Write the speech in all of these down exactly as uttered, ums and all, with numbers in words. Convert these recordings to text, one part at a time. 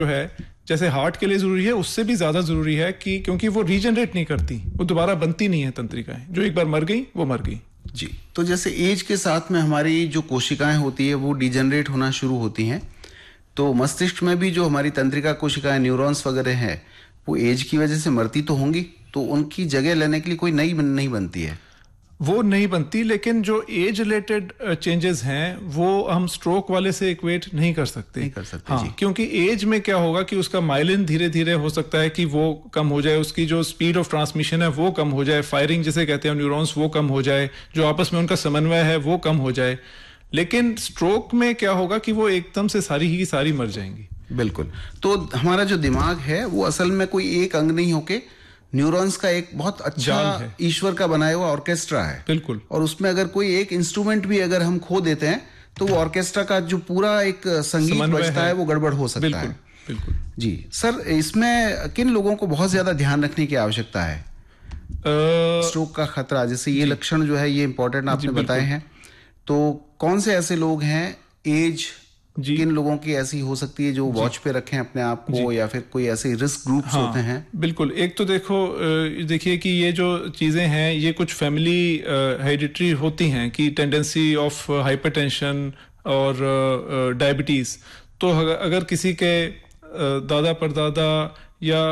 जो है जैसे हार्ट के लिए जरूरी है उससे भी ज्यादा जरूरी है कि क्योंकि वो रीजनरेट नहीं करती, वो दोबारा बनती नहीं है तंत्रिकाएं, जो एक बार मर गई वो मर गई। जी, तो जैसे एज के साथ में हमारी जो कोशिकाएं होती है वो डिजेनरेट होना शुरू होती हैं, तो मस्तिष्क में भी जो हमारी तंत्रिका कोशिकाएं न्यूरॉन्स वगैरह हैं वो एज की वजह से मरती तो होंगी, तो उनकी जगह लेने के लिए कोई नई बन, नहीं बनती है? वो नहीं बनती, लेकिन जो एज रिलेटेड चेंजेस हैं वो हम स्ट्रोक वाले से इक्वेट नहीं कर सकते। नहीं कर सकते हाँ, जी। क्योंकि एज में क्या होगा कि उसका माइलिन धीरे धीरे हो सकता है कि वो कम हो जाए, उसकी जो स्पीड ऑफ ट्रांसमिशन है वो कम हो जाए, फायरिंग जिसे कहते हैं न्यूरॉन्स वो कम हो जाए, जो आपस में उनका समन्वय है वो कम हो जाए। लेकिन स्ट्रोक में क्या होगा कि वो एकदम से सारी ही सारी मर जाएंगी। बिल्कुल। तो हमारा जो दिमाग है वो असल में कोई एक अंग नहीं होके न्यूरॉन्स का एक बहुत अच्छा ईश्वर का बनाया हुआ ऑर्केस्ट्रा है। बिल्कुल। और उसमें अगर कोई एक इंस्ट्रूमेंट भी अगर हम खो देते हैं तो वो ऑर्केस्ट्रा का जो पूरा एक संगीत बजता है, है वो गड़बड़ हो सकता बिल्कुल, है। बिल्कुल जी सर, इसमें किन लोगों को बहुत ज्यादा ध्यान रखने की आवश्यकता है? स्ट्रोक का खतरा, जैसे ये लक्षण जो है ये इंपॉर्टेंट आपने बताए हैं, तो कौन से ऐसे लोग हैं, एज किन लोगों की ऐसी हो सकती है जो वॉच पे रखें अपने आप को, या फिर कोई ऐसे रिस्क ग्रुप्स हाँ, होते हैं? बिल्कुल। एक तो देखो देखिए कि ये जो चीजें हैं ये कुछ फैमिली हेरिडिटरी होती हैं कि टेंडेंसी ऑफ हाइपरटेंशन और डायबिटीज। तो अगर किसी के दादा परदादा या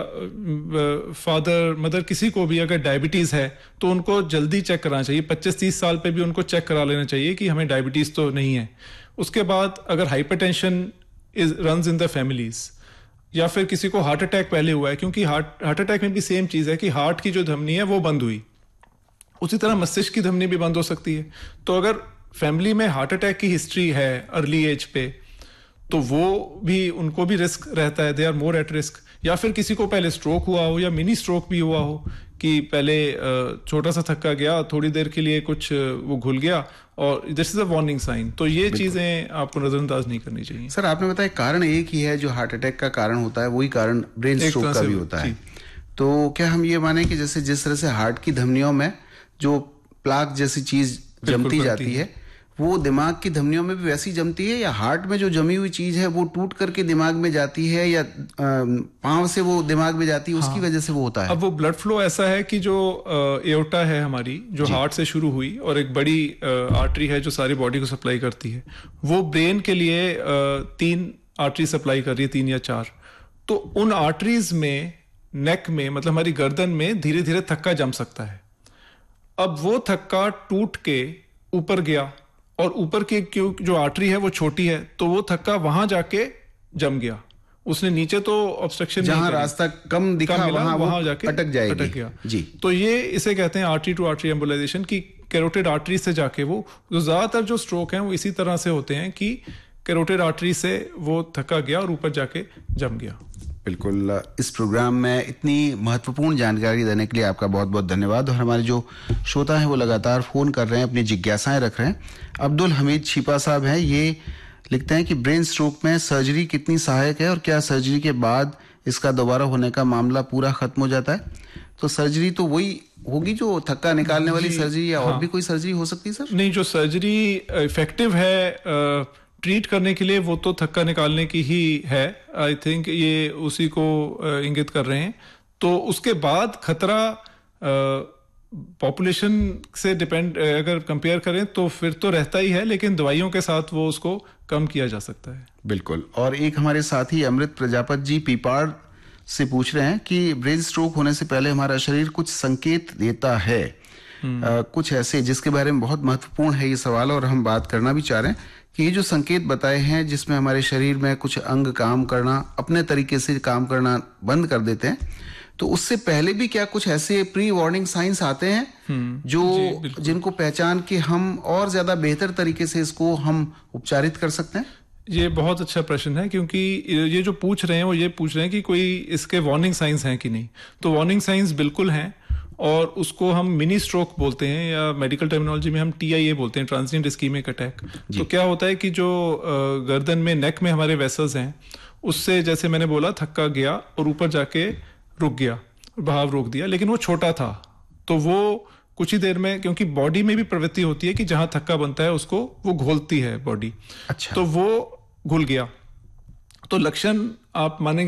फादर मदर किसी को भी अगर डायबिटीज है तो उनको जल्दी चेक कराना चाहिए, पच्चीस तीस साल पे भी उनको चेक करा लेना चाहिए कि हमें डायबिटीज तो नहीं है। उसके बाद अगर hypertension is runs in the families, या फिर किसी को हार्ट अटैक पहले हुआ है, क्योंकि हार्ट हार्ट अटैक में भी सेम चीज है कि हार्ट की जो धमनी है वो बंद हुई, उसी तरह मस्तिष्क की धमनी भी बंद हो सकती है। तो अगर फैमिली में हार्ट अटैक की हिस्ट्री है अर्ली एज पे तो वो भी उनको भी रिस्क रहता है, they are more at risk. या फिर किसी को पहले स्ट्रोक हुआ हो या मिनी स्ट्रोक भी हुआ हो कि पहले छोटा सा थक्का गया, थोड़ी देर के लिए कुछ वो घुल गया, और this is a warning sign. तो ये चीजें आपको नजरअंदाज नहीं करनी चाहिए। सर आपने बताया कारण एक ही है, जो हार्ट अटैक का कारण होता है वही कारण ब्रेन स्ट्रोक का भी होता है। तो क्या हम ये माने कि जैसे जिस तरह से हार्ट की धमनियों में जो प्लाक जैसी चीज जमती जाती है वो दिमाग की धमनियों में भी वैसी जमती है, या हार्ट में जो जमी हुई चीज है वो टूट करके दिमाग में जाती है, या पांव से वो दिमाग में जाती है, उसकी हाँ। वजह से वो होता है? अब वो ब्लड फ्लो ऐसा है कि जो एओर्टा है हमारी, जो हार्ट से शुरू हुई और एक बड़ी आर्टरी है जो सारी बॉडी को सप्लाई करती है, वो ब्रेन के लिए तीन आर्टरी सप्लाई कर रही है, तीन या चार। तो उन आर्टरीज में नेक में, मतलब हमारी गर्दन में धीरे धीरे थक्का जम सकता है। अब वो थक्का टूट के ऊपर गया और ऊपर की जो आर्टरी है वो छोटी है, तो वो थक्का वहां जाके जम गया। उसने नीचे तो ऑब्स्ट्रक्शन जहां रास्ता कम दिखा कम मिला, वहां, वहां जाके अटक जाएगी, अटक गया जी। तो ये इसे कहते हैं आर्टरी टू आर्टरी एम्बोलाइजेशन, की कैरोटिड आर्टरी से जाके वो जो ज्यादातर जो स्ट्रोक हैं वो इसी तरह से होते हैं कि कैरोटिड आर्टरी से वो थक्का गया और ऊपर जाके जम गया। बिल्कुल। इस प्रोग्राम में इतनी महत्वपूर्ण जानकारी देने के लिए आपका बहुत बहुत धन्यवाद। और हमारे जो श्रोता हैं वो लगातार फ़ोन कर रहे हैं, अपनी जिज्ञासाएं रख रहे हैं। अब्दुल हमीद छिपा साहब हैं, ये लिखते हैं कि ब्रेन स्ट्रोक में सर्जरी कितनी सहायक है और क्या सर्जरी के बाद इसका दोबारा होने का मामला पूरा खत्म हो जाता है? तो सर्जरी तो वही होगी जो थक्का निकालने वाली सर्जरी, या हाँ। और भी कोई सर्जरी हो सकती है सर? नहीं, जो सर्जरी इफेक्टिव है ट्रीट करने के लिए वो तो थक्का निकालने की ही है। आई थिंक ये उसी को इंगित कर रहे हैं। तो उसके बाद खतरा पॉपुलेशन से डिपेंड अगर कंपेयर करें तो फिर तो रहता ही है, लेकिन दवाइयों के साथ वो उसको कम किया जा सकता है। बिल्कुल। और एक हमारे साथी अमृत प्रजापत जी पीपाड़ से पूछ रहे हैं कि ब्रेन स्ट्रोक होने से पहले हमारा शरीर कुछ संकेत देता है, आ, कुछ ऐसे जिसके बारे में बहुत महत्वपूर्ण है ये सवाल, और हम बात करना भी चाह रहे हैं कि ये जो संकेत बताए हैं जिसमें हमारे शरीर में कुछ अंग काम करना, अपने तरीके से काम करना बंद कर देते हैं, तो उससे पहले भी क्या कुछ ऐसे प्री वार्निंग साइंस आते हैं जो जिनको पहचान के हम और ज्यादा बेहतर तरीके से इसको हम उपचारित कर सकते हैं? ये बहुत अच्छा प्रश्न है, क्योंकि ये जो पूछ रहे हैं वो ये पूछ रहे हैं कि कोई इसके वार्निंग साइंस हैं कि नहीं। तो वार्निंग साइंस बिल्कुल हैं, और उसको हम मिनी स्ट्रोक बोलते हैं, या मेडिकल टर्मिनोलॉजी में हम टी आई ए बोलते हैं, ट्रांसिएंट इस्कीमिक अटैक। तो क्या होता है कि जो गर्दन में, नेक में हमारे वेसल्स हैं, उससे जैसे मैंने बोला थक्का गया और ऊपर जाके रुक गया, बहाव रोक दिया, लेकिन वो छोटा था, तो वो कुछ ही देर में, क्योंकि बॉडी में भी प्रवृत्ति होती है कि जहां थक्का बनता है उसको वो घोलती है बॉडी। अच्छा। तो वो घुल गया, तो लक्षण आप मानेंगे